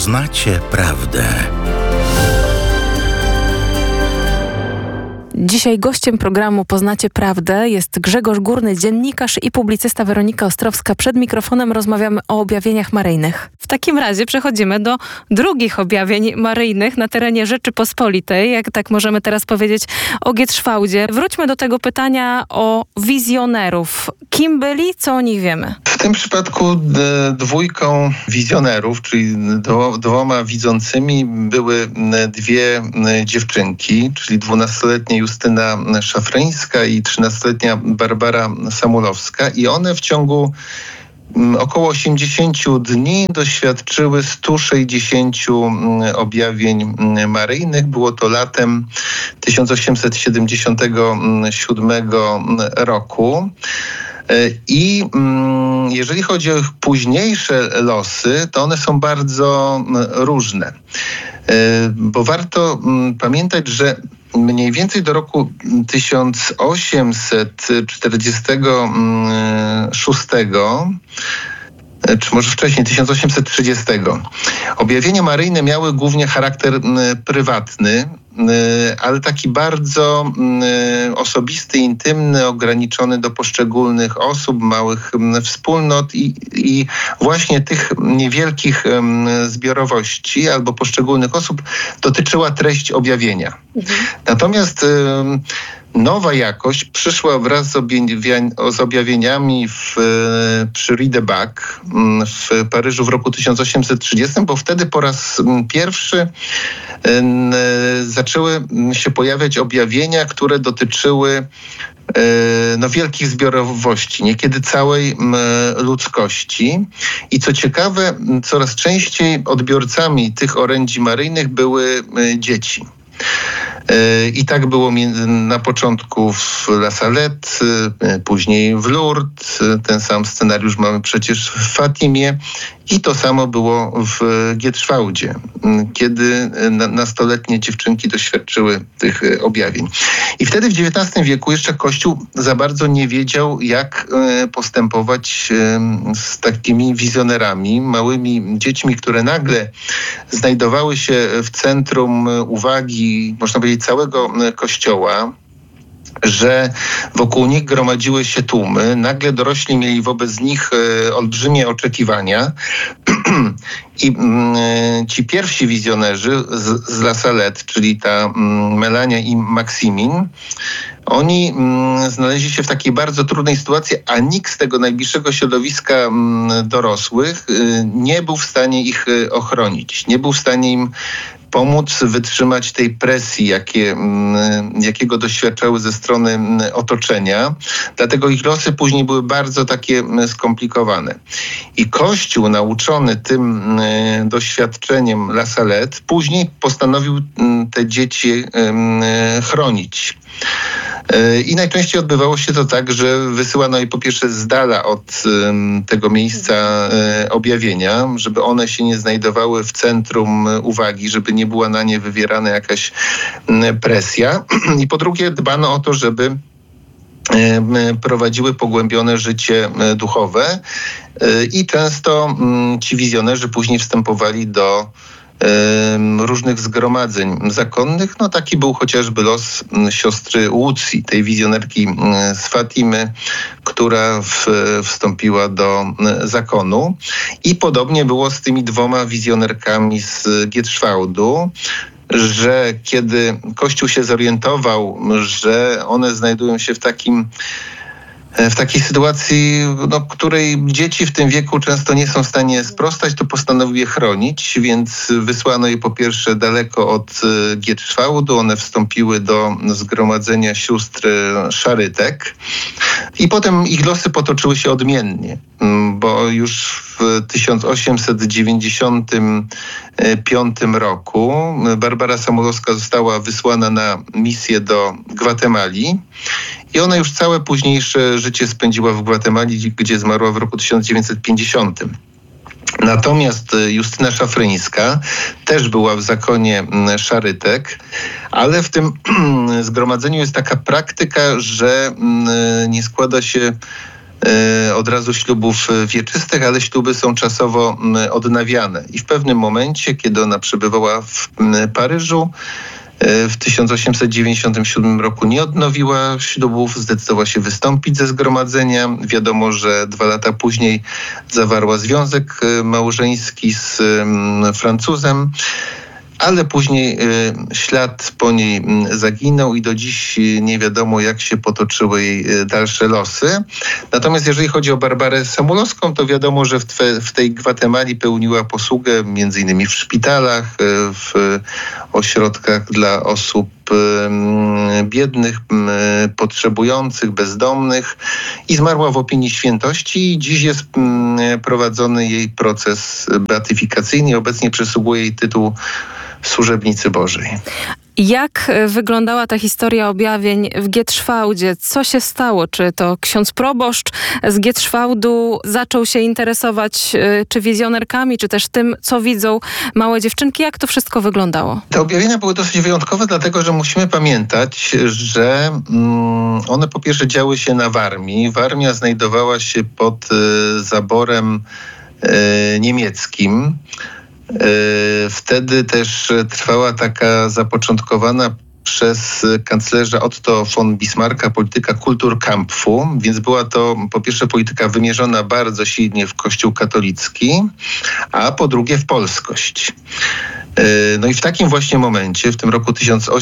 Poznacie prawdę. Dzisiaj gościem programu Poznacie Prawdę jest Grzegorz Górny, dziennikarz i publicysta Weronika Ostrowska. Przed mikrofonem rozmawiamy o objawieniach maryjnych. W takim razie przechodzimy do drugich objawień maryjnych na terenie Rzeczypospolitej, jak tak możemy teraz powiedzieć o Gietrzwałdzie. Wróćmy do tego pytania o wizjonerów. Kim byli, co o nich wiemy? W tym przypadku dwójką wizjonerów, czyli dwoma widzącymi były dwie dziewczynki, czyli 12-letnia Justyna Szafryńska i 13-letnia Barbara Samulowska, i one w ciągu około 80 dni doświadczyły 160 objawień maryjnych. Było to latem 1877 roku. I jeżeli chodzi o ich późniejsze losy, to one są bardzo różne. Bo warto pamiętać, że mniej więcej do roku 1846, czy może wcześniej, 1830, objawienia maryjne miały głównie charakter prywatny, ale taki bardzo osobisty, intymny, ograniczony do poszczególnych osób, małych wspólnot i właśnie tych niewielkich zbiorowości albo poszczególnych osób dotyczyła treść objawienia. Natomiast nowa jakość przyszła wraz z objawieniami przy Riedebach w Paryżu w roku 1830, bo wtedy po raz pierwszy zaczęły się pojawiać objawienia, które dotyczyły wielkich zbiorowości, niekiedy całej ludzkości. I co ciekawe, coraz częściej odbiorcami tych orędzi maryjnych były dzieci. I tak było na początku w La Salette, później w Lourdes. Ten sam scenariusz mamy przecież w Fatimie. I to samo było w Gietrzwałdzie, kiedy nastoletnie dziewczynki doświadczyły tych objawień. I wtedy w XIX wieku jeszcze Kościół za bardzo nie wiedział, jak postępować z takimi wizjonerami, małymi dziećmi, które nagle znajdowały się w centrum uwagi, można powiedzieć, całego Kościoła, że wokół nich gromadziły się tłumy. Nagle dorośli mieli wobec nich olbrzymie oczekiwania i ci pierwsi wizjonerzy z La Salette, czyli ta Melania i Maximin, oni znaleźli się w takiej bardzo trudnej sytuacji, a nikt z tego najbliższego środowiska dorosłych nie był w stanie ich ochronić. Nie był w stanie im pomóc wytrzymać tej presji, jakiego doświadczały ze strony otoczenia. Dlatego ich losy później były bardzo takie skomplikowane. I Kościół, nauczony tym doświadczeniem La Salette, później postanowił te dzieci chronić. I najczęściej odbywało się to tak, że wysyłano je po pierwsze z dala od tego miejsca objawienia, żeby one się nie znajdowały w centrum uwagi, żeby nie była na nie wywierana jakaś presja. I po drugie dbano o to, żeby prowadziły pogłębione życie duchowe i często ci wizjonerzy później wstępowali do różnych zgromadzeń zakonnych. Taki był chociażby los siostry Łucji, tej wizjonerki z Fatimy, która wstąpiła do zakonu. I podobnie było z tymi dwoma wizjonerkami z Gietrzwałdu, że kiedy Kościół się zorientował, że one znajdują się w takiej sytuacji, której dzieci w tym wieku często nie są w stanie sprostać, to postanowił je chronić, więc wysłano je po pierwsze daleko od Gietrzwałdu. One wstąpiły do zgromadzenia sióstr Szarytek i potem ich losy potoczyły się odmiennie, bo już w 1895 roku Barbara Samulowska została wysłana na misję do Gwatemali i ona już całe późniejsze życie spędziła w Gwatemali, gdzie zmarła w roku 1950. Natomiast Justyna Szafryńska też była w zakonie Szarytek, ale w tym zgromadzeniu jest taka praktyka, że nie składa się od razu ślubów wieczystych, ale śluby są czasowo odnawiane. I w pewnym momencie, kiedy ona przebywała w Paryżu, w 1897 roku nie odnowiła ślubów, zdecydowała się wystąpić ze zgromadzenia. Wiadomo, że 2 lata później zawarła związek małżeński z Francuzem, ale później ślad po niej zaginął i do dziś nie wiadomo, jak się potoczyły jej dalsze losy. Natomiast jeżeli chodzi o Barbarę Samulowską, to wiadomo, że w tej Gwatemali pełniła posługę między innymi w szpitalach, w ośrodkach dla osób biednych, potrzebujących, bezdomnych i zmarła w opinii świętości. Dziś jest prowadzony jej proces beatyfikacyjny. Obecnie przysługuje jej tytuł Służebnicy Bożej. Jak wyglądała ta historia objawień w Gietrzwałdzie? Co się stało? Czy to ksiądz proboszcz z Gietrzwałdu zaczął się interesować czy wizjonerkami, czy też tym, co widzą małe dziewczynki? Jak to wszystko wyglądało? Te objawienia były dosyć wyjątkowe, dlatego że musimy pamiętać, że one po pierwsze działy się na Warmii. Warmia znajdowała się pod zaborem niemieckim. Wtedy też trwała taka zapoczątkowana przez kanclerza Otto von Bismarcka polityka Kulturkampfu, więc była to po pierwsze polityka wymierzona bardzo silnie w Kościół katolicki, a po drugie w polskość. No i w takim właśnie momencie, w tym roku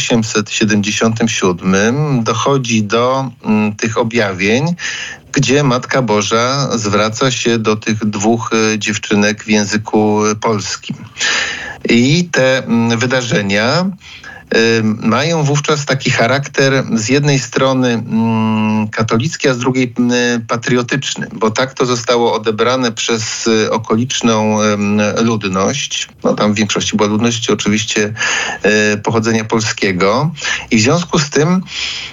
1877, dochodzi do tych objawień, gdzie Matka Boża zwraca się do tych 2 dziewczynek w języku polskim. I te wydarzenia mają wówczas taki charakter z jednej strony katolicki, a z drugiej patriotyczny, bo tak to zostało odebrane przez okoliczną ludność. No tam w większości była ludność oczywiście pochodzenia polskiego i w związku z tym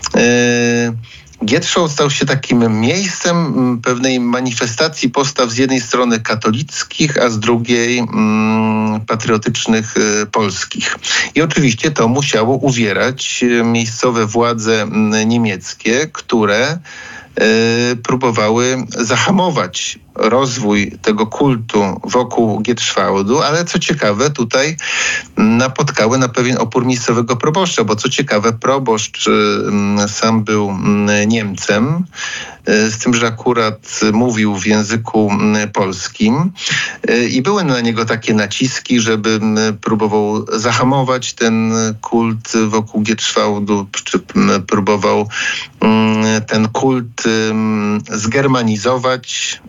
Gietrzwałd stał się takim miejscem pewnej manifestacji postaw z jednej strony katolickich, a z drugiej patriotycznych polskich. I oczywiście to musiało uwierać miejscowe władze niemieckie, które próbowały zahamować rozwój tego kultu wokół Gietrzwałdu, ale co ciekawe, tutaj napotkały na pewien opór miejscowego proboszcza, bo co ciekawe, proboszcz sam był Niemcem, z tym, że akurat mówił w języku polskim i były na niego takie naciski, żeby próbował zahamować ten kult wokół Gietrzwałdu, czy próbował ten kult zgermanizować,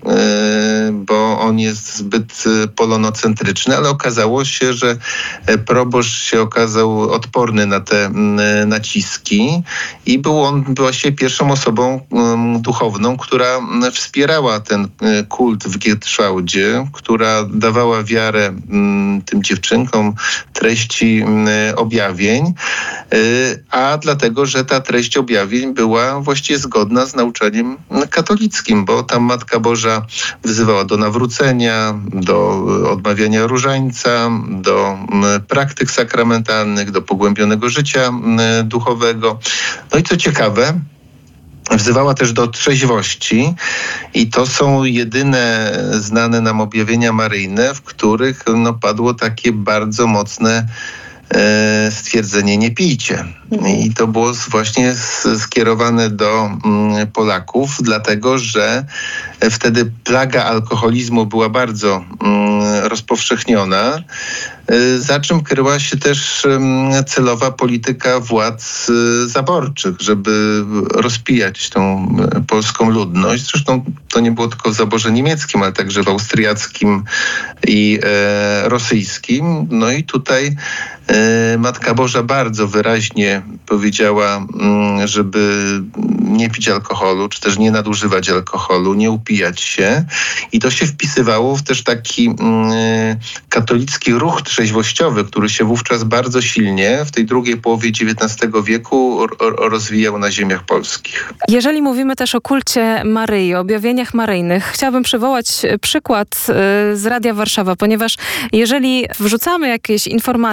bo on jest zbyt polonocentryczny, ale okazało się, że proboszcz się okazał odporny na te naciski i był on właściwie pierwszą osobą duchowną, która wspierała ten kult w Gietrzwałdzie, która dawała wiarę tym dziewczynkom treści objawień, a dlatego, że ta treść objawień była właściwie zgodna z nauczaniem katolickim, bo tam Matka Boża wzywała do nawrócenia, do odmawiania różańca, do praktyk sakramentalnych, do pogłębionego życia duchowego. No i co ciekawe, wzywała też do trzeźwości i to są jedyne znane nam objawienia maryjne, w których padło takie bardzo mocne stwierdzenie nie pijcie. I to było właśnie skierowane do Polaków, dlatego że wtedy plaga alkoholizmu była bardzo rozpowszechniona, za czym kryła się też celowa polityka władz zaborczych, żeby rozpijać tą polską ludność. Zresztą to nie było tylko w zaborze niemieckim, ale także w austriackim i rosyjskim. No i tutaj Matka Boża bardzo wyraźnie powiedziała, żeby nie pić alkoholu, czy też nie nadużywać alkoholu, nie upijać się. I to się wpisywało w też taki katolicki ruch trzeźwościowy, który się wówczas bardzo silnie w tej drugiej połowie XIX wieku rozwijał na ziemiach polskich. Jeżeli mówimy też o kulcie Maryi, o objawieniach maryjnych, chciałabym przywołać przykład z Radia Warszawa, ponieważ jeżeli wrzucamy jakieś informacje czy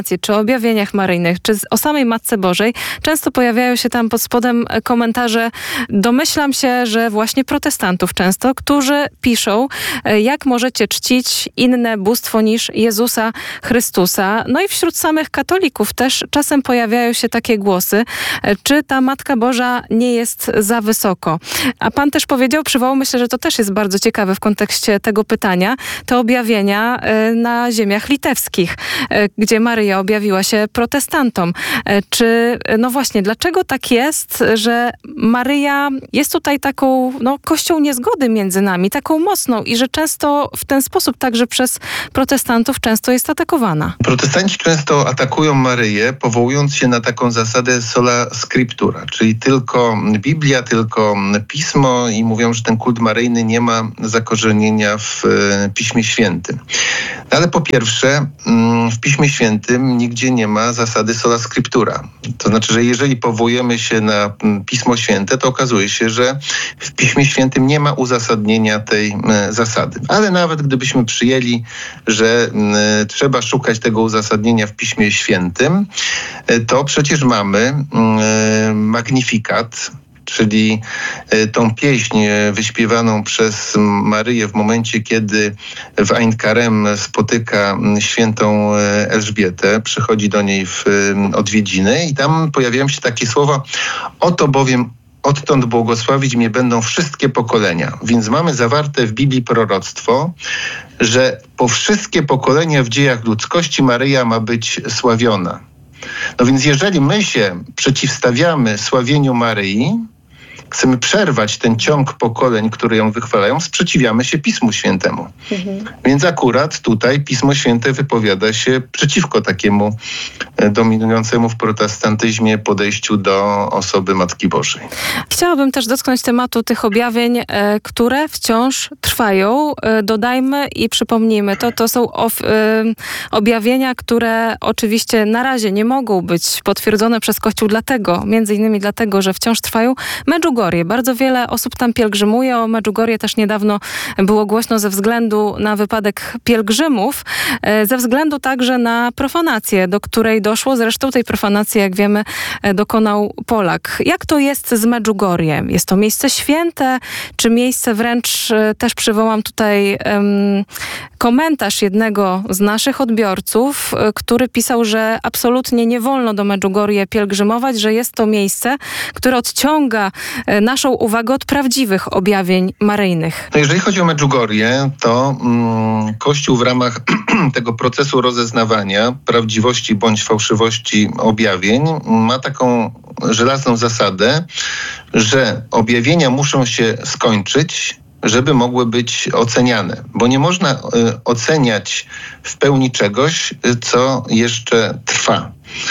objawieniach maryjnych, czy o samej Matce Bożej, często pojawiają się tam pod spodem komentarze, domyślam się, że właśnie protestantów często, którzy piszą, jak możecie czcić inne bóstwo niż Jezusa Chrystusa. No i wśród samych katolików też czasem pojawiają się takie głosy, czy ta Matka Boża nie jest za wysoko. A pan też powiedział, przywołał, myślę, że to też jest bardzo ciekawe w kontekście tego pytania, te objawienia na ziemiach litewskich, gdzie Maryja objawiła się protestantom. Czy, no właśnie, dlaczego tak jest, że Maryja jest tutaj taką, kością niezgody między nami, taką mocną i że często w ten sposób także przez protestantów często jest atakowana? Protestanci często atakują Maryję, powołując się na taką zasadę sola scriptura, czyli tylko Biblia, tylko Pismo i mówią, że ten kult maryjny nie ma zakorzenienia w Piśmie Świętym. Ale po pierwsze, w Piśmie Świętym nigdzie nie ma zasady sola scriptura. To znaczy, że jeżeli powołujemy się na Pismo Święte, to okazuje się, że w Piśmie Świętym nie ma uzasadnienia tej zasady. Ale nawet gdybyśmy przyjęli, że trzeba szukać tego uzasadnienia w Piśmie Świętym, to przecież mamy Magnifikat, czyli tą pieśń wyśpiewaną przez Maryję w momencie, kiedy w Ein Karem spotyka świętą Elżbietę, przychodzi do niej w odwiedziny i tam pojawiają się takie słowa: oto bowiem odtąd błogosławić mnie będą wszystkie pokolenia. Więc mamy zawarte w Biblii proroctwo, że po wszystkie pokolenia w dziejach ludzkości Maryja ma być sławiona. No więc jeżeli my się przeciwstawiamy sławieniu Maryi, chcemy przerwać ten ciąg pokoleń, które ją wychwalają, sprzeciwiamy się Pismu Świętemu. Więc akurat tutaj Pismo Święte wypowiada się przeciwko takiemu dominującemu w protestantyzmie podejściu do osoby Matki Bożej. Chciałabym też dotknąć tematu tych objawień, które wciąż trwają. Dodajmy i przypomnijmy, to są objawienia, które oczywiście na razie nie mogą być potwierdzone przez Kościół między innymi dlatego, że wciąż trwają. Medjugorje. Bardzo wiele osób tam pielgrzymuje. O Medjugorje też niedawno było głośno ze względu na wypadek pielgrzymów, ze względu także na profanację, do której doszło. Zresztą tej profanacji, jak wiemy, dokonał Polak. Jak to jest z Medjugorjem? Jest to miejsce święte, czy miejsce wręcz, też przywołam tutaj komentarz jednego z naszych odbiorców, który pisał, że absolutnie nie wolno do Medjugorje pielgrzymować, że jest to miejsce, które odciąga naszą uwagę od prawdziwych objawień maryjnych. No jeżeli chodzi o Medjugorje, to Kościół w ramach tego procesu rozeznawania prawdziwości bądź fałszywości objawień ma taką żelazną zasadę, że objawienia muszą się skończyć, żeby mogły być oceniane. Bo nie można oceniać w pełni czegoś, co jeszcze trwa.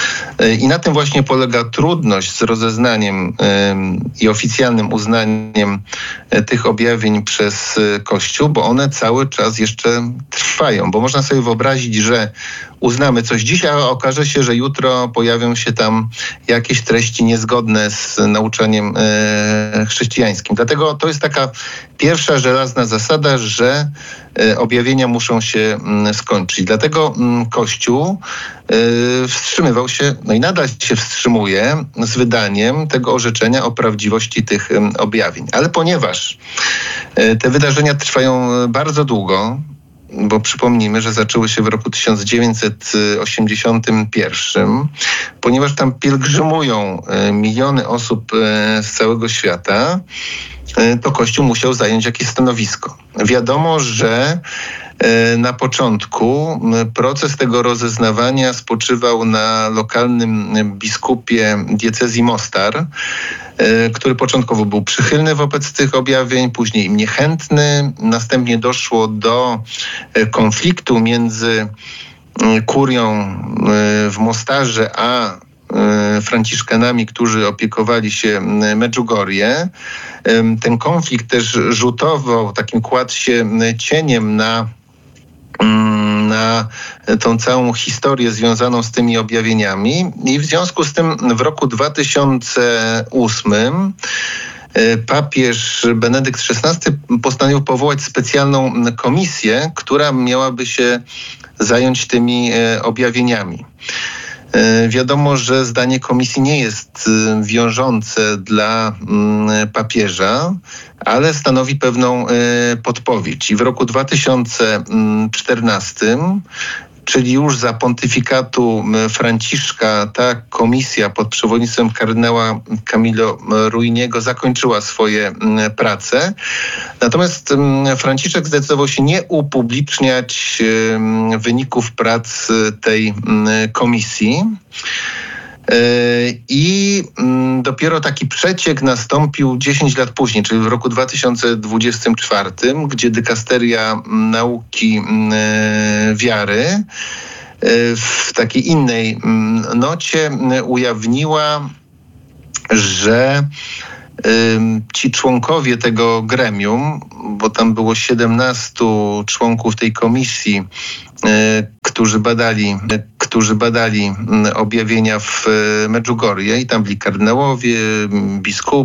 I na tym właśnie polega trudność z rozeznaniem i oficjalnym uznaniem tych objawień przez Kościół, bo one cały czas jeszcze trwają. Bo można sobie wyobrazić, że uznamy coś dziś, a okaże się, że jutro pojawią się tam jakieś treści niezgodne z nauczaniem chrześcijańskim. Dlatego to jest taka pierwsza żelazna zasada, że objawienia muszą się skończyć. Dlatego Kościół wstrzymywał się, no i nadal się wstrzymuje z wydaniem tego orzeczenia o prawdziwości tych objawień. Ale ponieważ te wydarzenia trwają bardzo długo, bo przypomnijmy, że zaczęły się w roku 1981, ponieważ tam pielgrzymują miliony osób z całego świata, to Kościół musiał zająć jakieś stanowisko. Wiadomo, że na początku proces tego rozeznawania spoczywał na lokalnym biskupie diecezji Mostar, który początkowo był przychylny wobec tych objawień, później im niechętny. Następnie doszło do konfliktu między kurią w Mostarze a franciszkanami, którzy opiekowali się Medjugorje. Ten konflikt też rzutował, kładł się cieniem na tą całą historię związaną z tymi objawieniami i w związku z tym w roku 2008 papież Benedykt XVI postanowił powołać specjalną komisję, która miałaby się zająć tymi objawieniami. Wiadomo, że zdanie komisji nie jest wiążące dla papieża, ale stanowi pewną podpowiedź. I w roku 2014, czyli już za pontyfikatu Franciszka, ta komisja pod przewodnictwem kardynała Camillo Ruiniego zakończyła swoje prace. Natomiast Franciszek zdecydował się nie upubliczniać wyników prac tej komisji. I dopiero taki przeciek nastąpił 10 lat później, czyli w roku 2024, gdzie dykasteria nauki wiary w takiej innej nocie ujawniła, że ci członkowie tego gremium, bo tam było 17 członków tej komisji, którzy badali objawienia w Medjugorje, i tam byli kardynałowie, biskupi,